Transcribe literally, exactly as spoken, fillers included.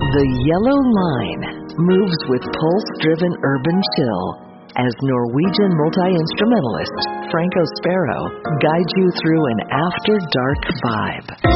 The Yellow Line moves with pulse-driven urban chill as Norwegian multi-instrumentalist Franco Sparrow guides you through an after-dark vibe.